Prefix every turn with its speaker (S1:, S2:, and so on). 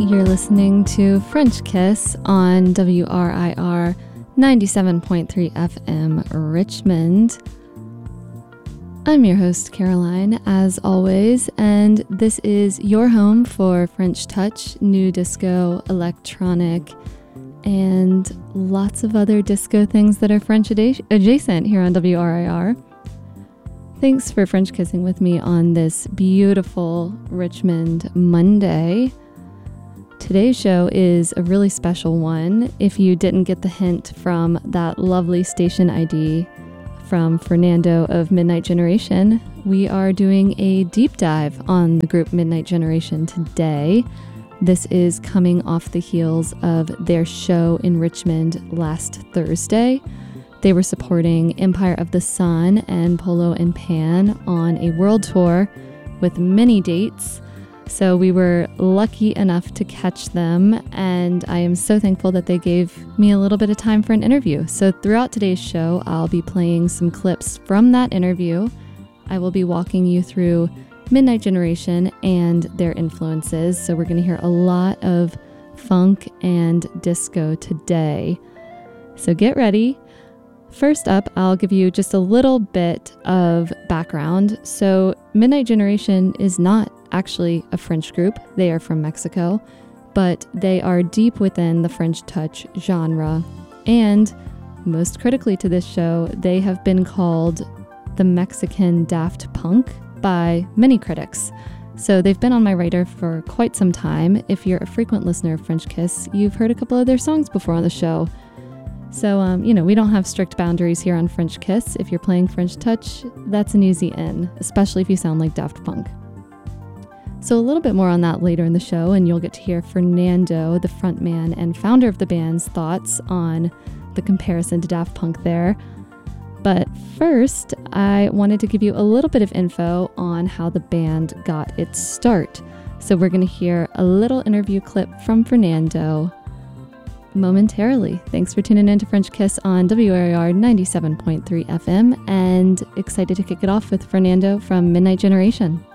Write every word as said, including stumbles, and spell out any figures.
S1: You're listening to French Kiss on W R I R ninety-seven point three F M Richmond. I'm your host, Caroline, as always, and this is your home for French touch, new disco, electronic, and lots of other disco things that are French adjacent here on W R I R. Thanks for French kissing with me on this beautiful Richmond Monday. Today's show is a really special one. If you didn't get the hint from that lovely station I D from Fernando of Midnight Generation, we are doing a deep dive on the group Midnight Generation today. This is coming off the heels of their show in Richmond last Thursday. They were supporting Empire of the Sun and Polo and Pan on a world tour with many dates. So we were lucky enough to catch them, and I am so thankful that they gave me a little bit of time for an interview. So throughout today's show, I'll be playing some clips from that interview. I will be walking you through Midnight Generation and their influences. So we're going to hear a lot of funk and disco today. So get ready. First up, I'll give you just a little bit of background. So Midnight Generation is not actually a French group. They are from Mexico, but they are deep within the French touch genre. And most critically to this show, they have been called the Mexican Daft Punk by many critics. So they've been on my radar for quite some time. If you're a frequent listener of French Kiss, you've heard a couple of their songs before on the show. So, um, you know, we don't have strict boundaries here on French Kiss. If you're playing French touch, that's an easy in, especially if you sound like Daft Punk. So a little bit more on that later in the show, and you'll get to hear Fernando, the frontman and founder of the band's thoughts on the comparison to Daft Punk there. But first, I wanted to give you a little bit of info on how the band got its start. So we're going to hear a little interview clip from Fernando momentarily. Thanks for tuning in to French Kiss on W R I R ninety-seven point three F M, and excited to kick it off with Fernando from Midnight Generation.